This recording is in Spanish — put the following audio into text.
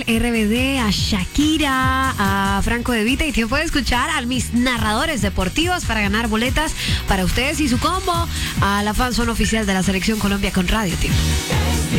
RBD, a Shakira, a Franco De Vita y te puede escuchar a mis narradores deportivos para ganar boletas para ustedes y su combo a la fanzone oficial de la Selección Colombia con Radio Team.